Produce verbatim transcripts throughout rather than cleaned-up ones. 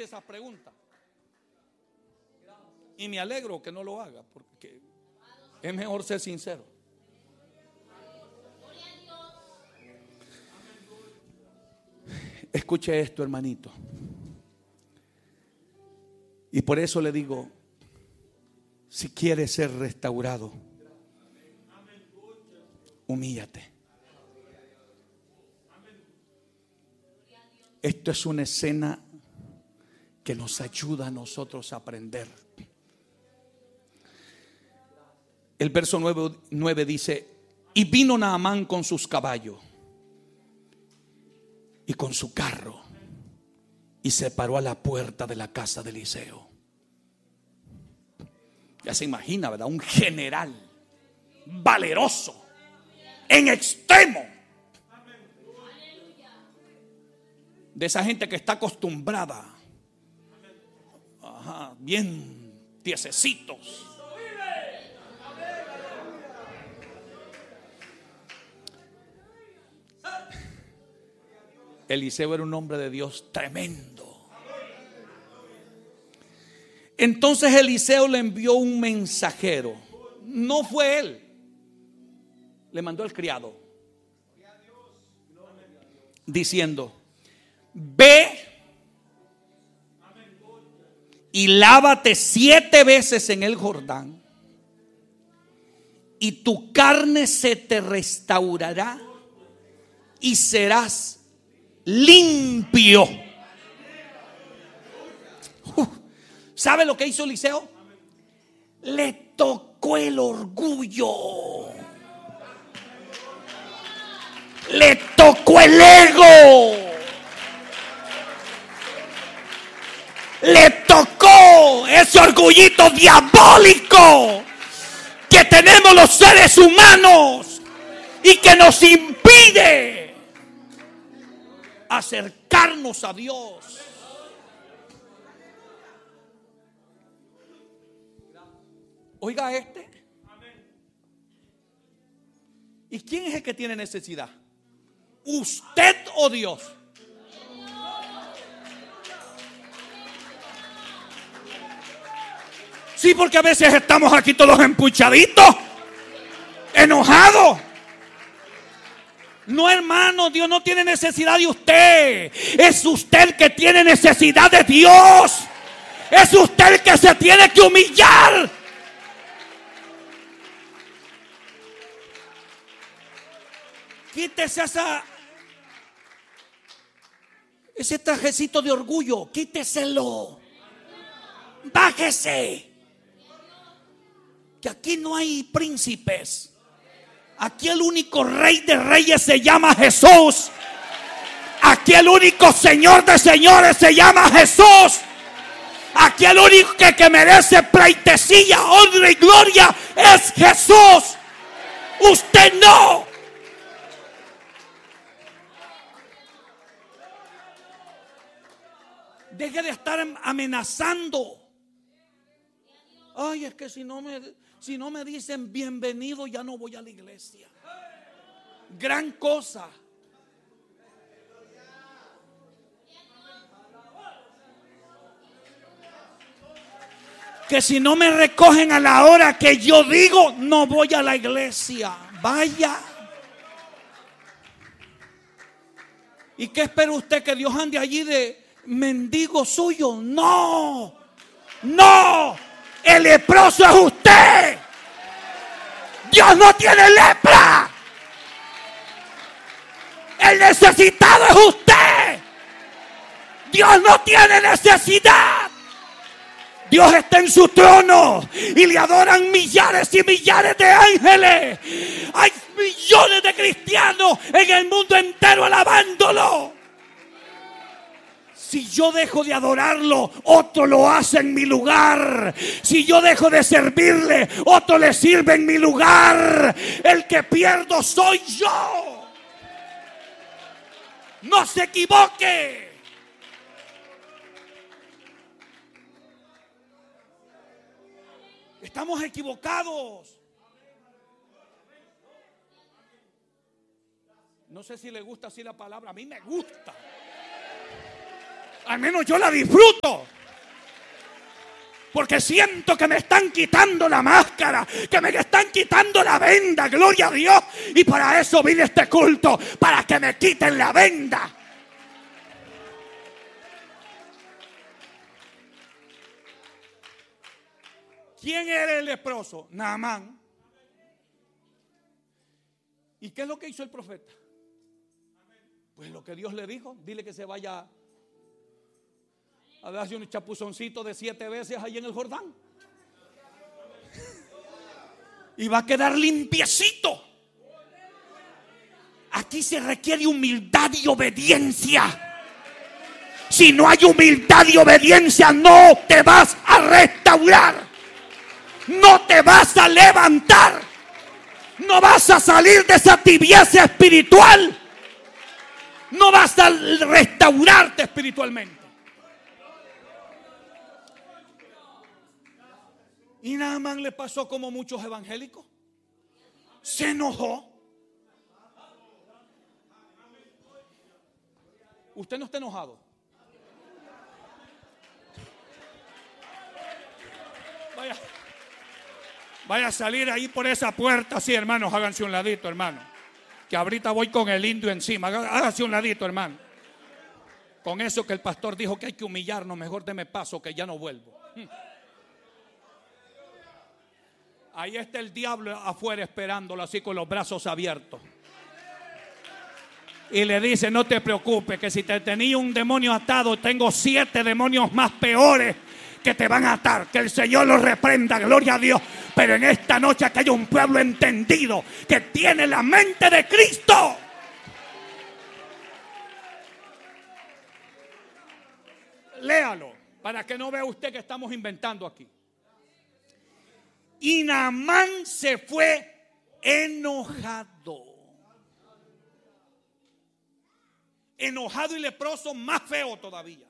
hace esas preguntas. Y me alegro que no lo haga, porque es mejor ser sincero. Escuche esto, hermanito. Y por eso le digo, si quieres ser restaurado, humíllate. Esto es una escena que nos ayuda a nosotros a aprender. El verso nueve dice: y vino Naamán con sus caballos y con su carro, y se paró a la puerta de la casa de Eliseo. Ya se imagina, ¿verdad? Un general valeroso en extremo, de esa gente que está acostumbrada, ajá, bien tiesecitos. Eliseo era un hombre de Dios tremendo. Entonces Eliseo le envió un mensajero. No fue él, le mandó el criado, diciendo: ve y lávate siete veces en el Jordán, y tu carne se te restaurará y serás limpio. Uh, ¿Sabe lo que hizo Eliseo? Le tocó el orgullo, le tocó el ego, le tocó ese orgullito diabólico que tenemos los seres humanos y que nos impide acercarnos a Dios. Oiga este. ¿Y quién es el que tiene necesidad? ¿Usted o Dios? Sí, porque a veces estamos aquí todos empuchaditos, enojados. No, hermano, Dios no tiene necesidad de usted. Es usted que tiene necesidad de Dios. Es usted el que se tiene que humillar. Quítese esa, ese trajecito de orgullo. Quíteselo. Bájese. Que aquí no hay príncipes. Aquí el único rey de reyes se llama Jesús. Aquí el único señor de señores se llama Jesús. Aquí el único que, que merece pleitesía, honra y gloria es Jesús. Usted no. Deje de estar amenazando. Ay, es que si no me, si no me dicen bienvenido, ya no voy a la iglesia. Gran cosa. Que si no me recogen a la hora que yo digo, no voy a la iglesia. Vaya. ¿Y qué espera usted? ¿Que Dios ande allí de mendigo suyo? No, no. El leproso es usted. Dios no tiene lepra. El necesitado es usted. Dios no tiene necesidad. Dios está en su trono y le adoran millares y millares de ángeles. Hay millones de cristianos en el mundo entero alabándolo. Si yo dejo de adorarlo, otro lo hace en mi lugar. Si yo dejo de servirle, otro le sirve en mi lugar. El que pierdo soy yo. No se equivoque. Estamos equivocados. No sé si le gusta así la palabra. A mí me gusta. Al menos yo la disfruto. Porque siento que me están quitando la máscara, que me están quitando la venda, gloria a Dios. Y para eso vine a este culto, para que me quiten la venda. ¿Quién era el leproso? Naamán. ¿Y qué es lo que hizo el profeta? Pues lo que Dios le dijo, dile que se vaya a darse un chapuzoncito de siete veces ahí en el Jordán. Y va a quedar limpiecito. Aquí se requiere humildad y obediencia. Si no hay humildad y obediencia, no te vas a restaurar. No te vas a levantar. No vas a salir de esa tibieza espiritual. No vas a restaurarte espiritualmente. Y Naamán le pasó como muchos evangélicos. Se enojó. Usted no está enojado. Vaya, vaya a salir ahí por esa puerta. Sí, hermanos, háganse un ladito, hermano. Que ahorita voy con el indio encima. Háganse un ladito, hermano. Con eso que el pastor dijo que hay que humillarnos, mejor deme paso que ya no vuelvo. Ahí está el diablo afuera esperándolo así con los brazos abiertos. Y le dice, no te preocupes, que si te tenía un demonio atado, tengo siete demonios más peores que te van a atar. Que el Señor los reprenda, gloria a Dios. Pero en esta noche que haya un pueblo entendido, que tiene la mente de Cristo. Léalo, para que no vea usted que estamos inventando aquí. Y Naamán se fue enojado. Enojado y leproso, más feo todavía.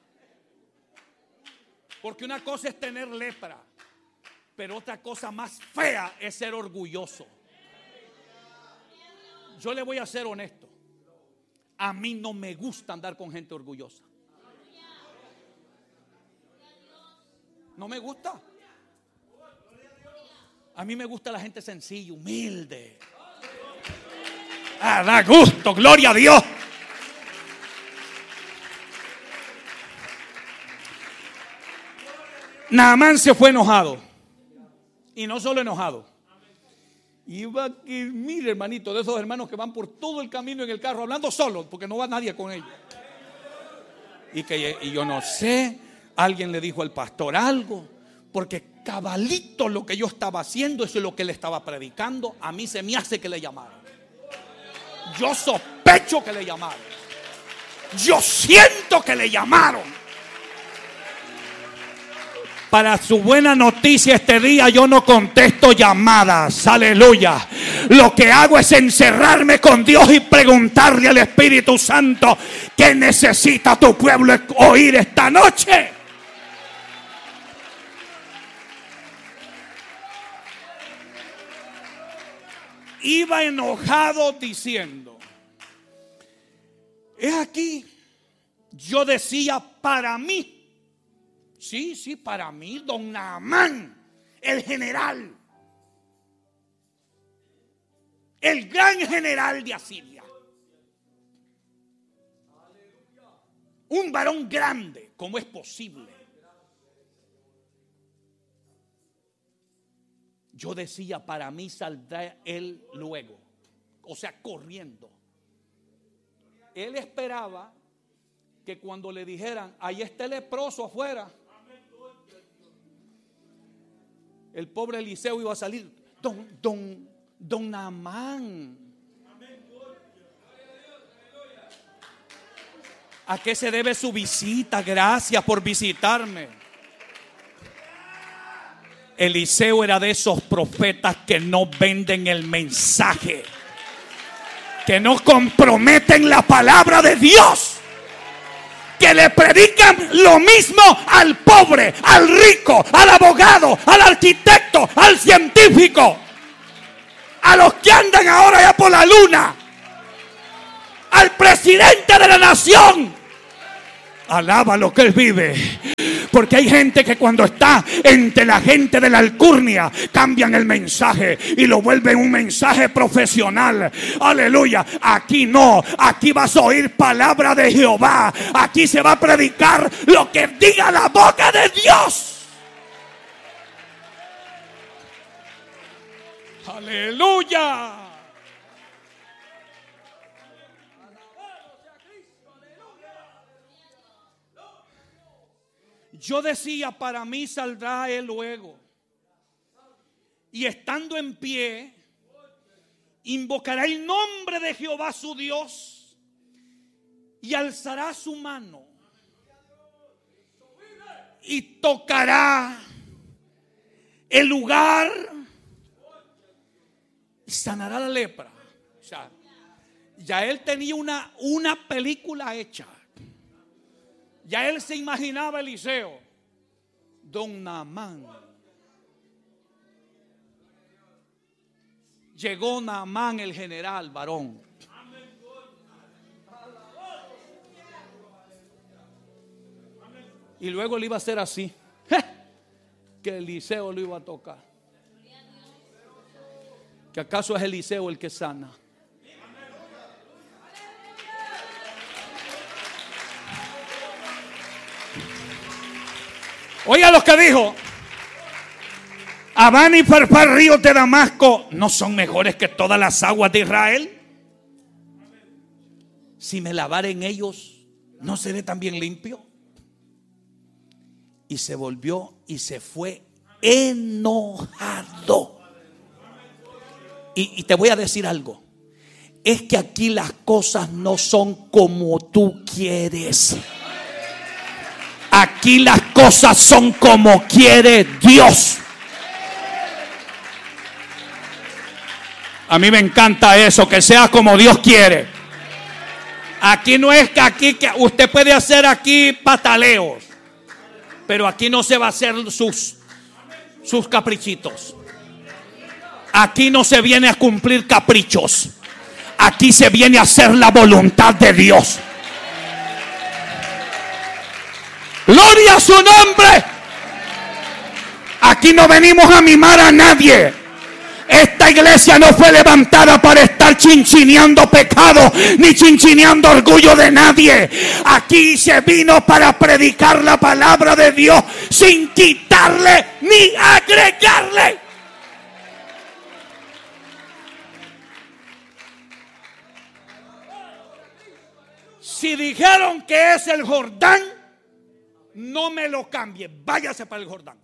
Porque una cosa es tener lepra, pero otra cosa más fea es ser orgulloso. Yo le voy a ser honesto. A mí no me gusta andar con gente orgullosa. No me gusta. A mí me gusta la gente sencilla, humilde. Ah, da gusto, gloria a Dios. Naamán se fue enojado. Y no solo enojado. Iba que, mire, hermanito, de esos hermanos que van por todo el camino en el carro hablando solos, porque no va nadie con ellos. Y que y yo no sé, alguien le dijo al pastor algo, porque cabalito lo que yo estaba haciendo, eso es lo que él estaba predicando. A mí se me hace que le llamaron. Yo sospecho que le llamaron. Yo siento que le llamaron. Para su buena noticia este día yo no contesto llamadas, aleluya. Lo que hago es encerrarme con Dios y preguntarle al Espíritu Santo ¿qué necesita tu pueblo oír esta noche? Iba enojado diciendo, es aquí, yo decía para mí. Sí, sí, para mí, don Naamán, el general, el gran general de Asiria, un varón grande, ¿cómo es posible? Yo decía, para mí saldrá él luego, o sea, corriendo. Él esperaba que cuando le dijeran, ahí está el leproso afuera, el pobre Eliseo iba a salir. Don, don, don Naamán. ¿A qué se debe su visita? Gracias por visitarme. Eliseo era de esos profetas que no venden el mensaje, que no comprometen la palabra de Dios, que le predican lo mismo al pobre, al rico, al abogado, al arquitecto, al científico, a los que andan ahora ya por la luna, al presidente de la nación. Alaba lo que Él vive. Porque hay gente que cuando está entre la gente de la alcurnia cambian el mensaje y lo vuelven un mensaje profesional. Aleluya. Aquí no, aquí vas a oír palabra de Jehová. Aquí se va a predicar lo que diga la boca de Dios. Aleluya. Yo decía, para mí saldrá Él luego. Y estando en pie, invocará el nombre de Jehová su Dios y alzará su mano y tocará el lugar y sanará la lepra. O sea, ya él tenía una, una película hecha. Ya él se imaginaba Eliseo, don Naamán. Llegó Naamán el general, varón. Y luego le iba a hacer así, que Eliseo lo iba a tocar. ¿Que acaso es Eliseo el que sana? Oiga lo que dijo. Abán y Farfar, ríos de Damasco, ¿no son mejores que todas las aguas de Israel? Si me lavare en ellos, ¿no seré también limpio? Y se volvió y se fue enojado. Y, y te voy a decir algo. Es que aquí las cosas no son como tú quieres. Aquí las cosas son como quiere Dios. A mí me encanta eso, que sea como Dios quiere. Aquí no es que aquí que usted puede hacer aquí pataleos, pero aquí no se va a hacer sus sus caprichitos. Aquí no se viene a cumplir caprichos. Aquí se viene a hacer la voluntad de Dios. Gloria a su nombre. Aquí no venimos a mimar a nadie. Esta iglesia no fue levantada para estar chinchineando pecado ni chinchineando orgullo de nadie. Aquí se vino para predicar la palabra de Dios sin quitarle ni agregarle. Si dijeron que es el Jordán, no me lo cambie, váyase para el Jordán.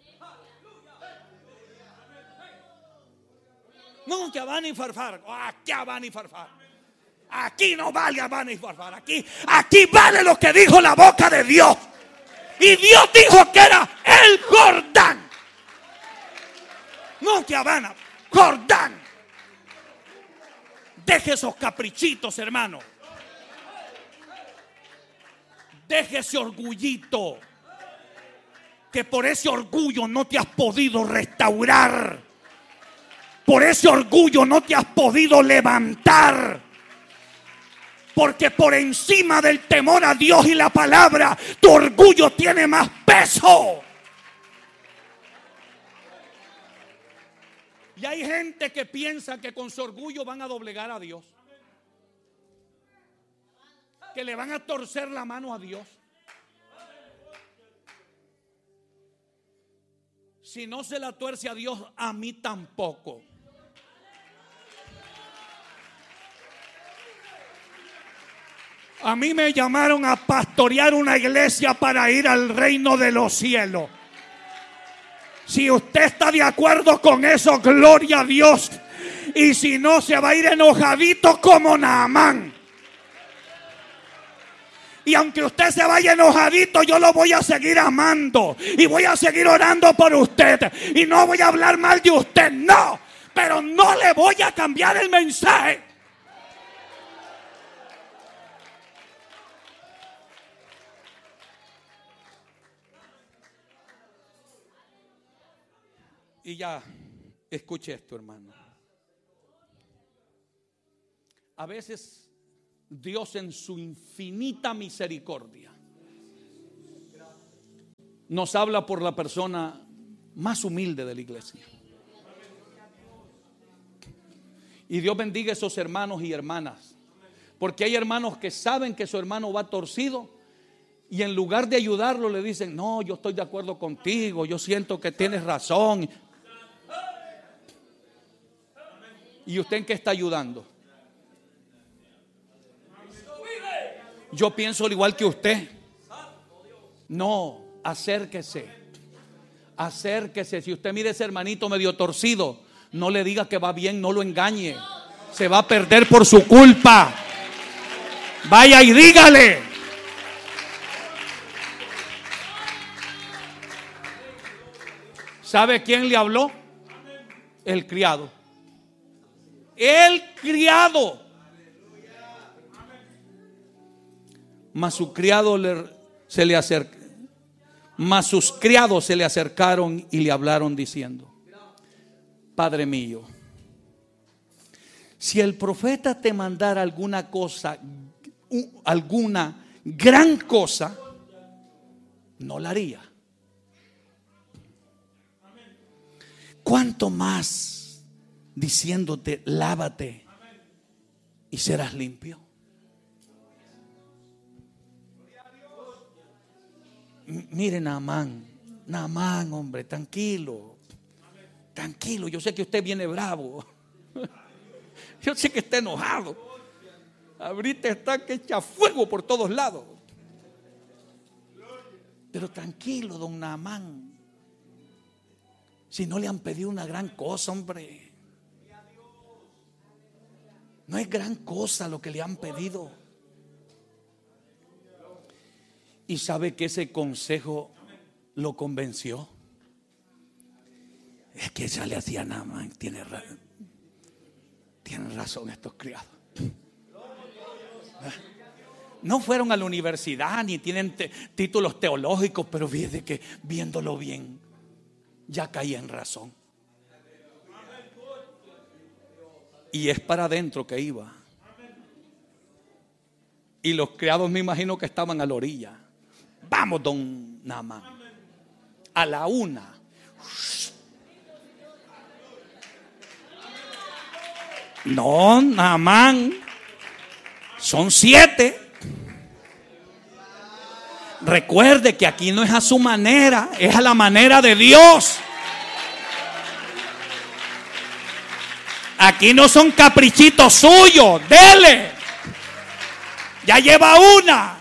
No, que Abán y Farfar. Aquí Abán y Farfar. Aquí no vale Abán y Farfar. Aquí, aquí vale lo que dijo la boca de Dios. Y Dios dijo que era el Jordán. No que Abán, Jordán. Deje esos caprichitos, hermano. Deje ese orgullito, que por ese orgullo no te has podido restaurar. Por ese orgullo no te has podido levantar. Porque por encima del temor a Dios y la palabra, tu orgullo tiene más peso. Y hay gente que piensa que con su orgullo van a doblegar a Dios, que le van a torcer la mano a Dios. Si no se la tuerce a Dios, a mí tampoco. A mí me llamaron a pastorear una iglesia para ir al reino de los cielos. Si usted está de acuerdo con eso, gloria a Dios. Y si no, se va a ir enojadito como Naamán. Y aunque usted se vaya enojadito, yo lo voy a seguir amando. Y voy a seguir orando por usted. Y no voy a hablar mal de usted, no. Pero no le voy a cambiar el mensaje. Y ya, escuche esto, hermano. A veces Dios en su infinita misericordia nos habla por la persona más humilde de la iglesia. Y Dios bendiga a esos hermanos y hermanas, porque hay hermanos que saben que su hermano va torcido y en lugar de ayudarlo le dicen: no, yo estoy de acuerdo contigo, yo siento que tienes razón. ¿Y usted en qué está ayudando? Yo pienso al igual que usted. No, acérquese. Acérquese. Si usted mira ese hermanito medio torcido, no le diga que va bien, no lo engañe. Se va a perder por su culpa. Vaya y dígale. ¿Sabe quién le habló? El criado. El criado. Mas su criado le, se le acercó. Mas sus criados se le acercaron y le hablaron diciendo: Padre mío, si el profeta te mandara alguna cosa, alguna gran cosa, no la haría. ¿Cuánto más diciéndote: lávate y serás limpio? Miren, Naamán, Naamán, hombre, tranquilo, tranquilo. Yo sé que usted viene bravo, yo sé que está enojado. Ahorita está que echa fuego por todos lados. Pero tranquilo, don Naamán. Si no le han pedido una gran cosa, hombre, no es gran cosa lo que le han pedido. Y sabe que ese consejo lo convenció. Es que ya le hacía nada más. Tiene razón, tienen razón estos criados. No fueron a la universidad ni tienen te, títulos teológicos, pero fíjese que viéndolo bien, ya caía en razón. Y es para adentro que iba. Y los criados me imagino que estaban a la orilla. Vamos, don Naamán. A la una. No, Naamán. Son siete. Recuerde que aquí no es a su manera, es a la manera de Dios. Aquí no son caprichitos suyos. Dele. Ya lleva una.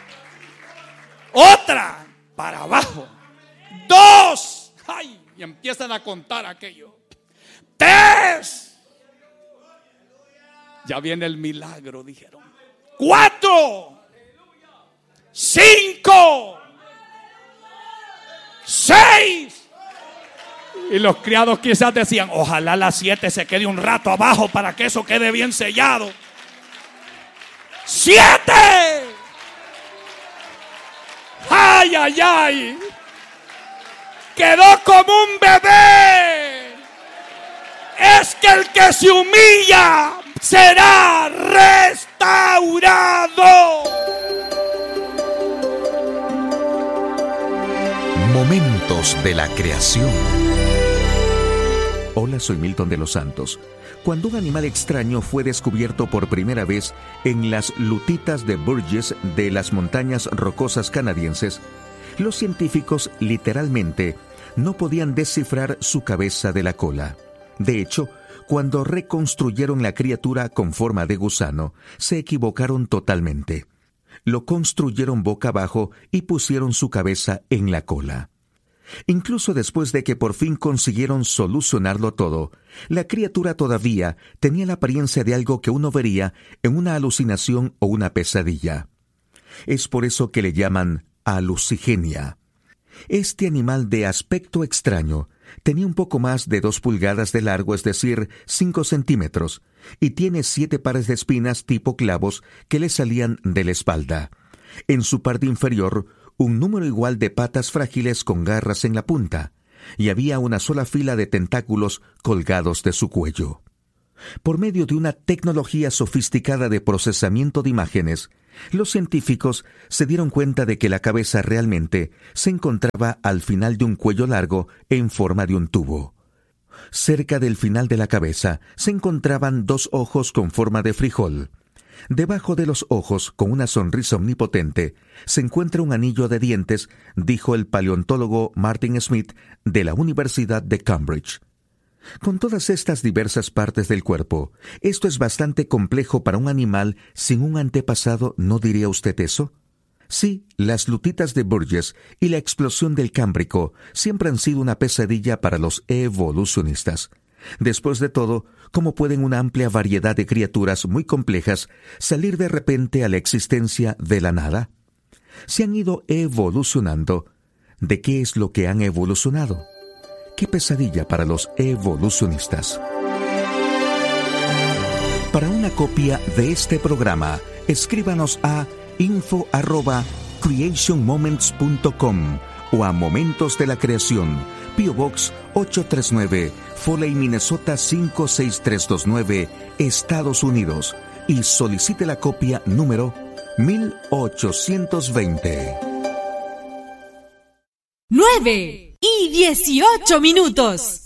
Otra. Para abajo. Dos. Ay, y empiezan a contar aquello. Tres. Ya viene el milagro, dijeron. Cuatro. Cinco. Seis. Y los criados quizás decían: ojalá las siete se quede un rato abajo para que eso quede bien sellado. Siete. Ay, ay, ay. Quedó como un bebé. Es que el que se humilla será restaurado. Momentos de la creación. Hola, soy Milton de los Santos. Cuando un animal extraño fue descubierto por primera vez en las lutitas de Burgess de las montañas rocosas canadienses, los científicos literalmente no podían descifrar su cabeza de la cola. De hecho, cuando reconstruyeron la criatura con forma de gusano, se equivocaron totalmente. Lo construyeron boca abajo y pusieron su cabeza en la cola. Incluso después de que por fin consiguieron solucionarlo todo, la criatura todavía tenía la apariencia de algo que uno vería en una alucinación o una pesadilla. Es por eso que le llaman alucigenia. Este animal de aspecto extraño tenía un poco más de dos pulgadas de largo, es decir, cinco centímetros, y tiene siete pares de espinas tipo clavos que le salían de la espalda. En su parte inferior, un número igual de patas frágiles con garras en la punta, y había una sola fila de tentáculos colgados de su cuello. Por medio de una tecnología sofisticada de procesamiento de imágenes, Los científicos se dieron cuenta de que la cabeza realmente se encontraba al final de un cuello largo en forma de un tubo. Cerca del final de la cabeza se encontraban dos ojos con forma de frijol. Debajo de los ojos, con una sonrisa omnipotente, se encuentra un anillo de dientes, dijo el paleontólogo Martin Smith de la Universidad de Cambridge. Con todas estas diversas partes del cuerpo, esto es bastante complejo para un animal sin un antepasado, ¿no diría usted eso? Sí, las lutitas de Burgess y la explosión del Cámbrico siempre han sido una pesadilla para los evolucionistas. Después de todo, ¿cómo pueden una amplia variedad de criaturas muy complejas salir de repente a la existencia de la nada? Si han ido evolucionando, ¿de qué es lo que han evolucionado? ¡Qué pesadilla para los evolucionistas! Para una copia de este programa, escríbanos a info arroba creation moments punto com o a Momentos de la Creación, P O Box ocho tres nueve, Foley, Minnesota cinco seis tres dos nueve, Estados Unidos, y solicite la copia número mil ochocientos veinte. nueve y dieciocho minutos.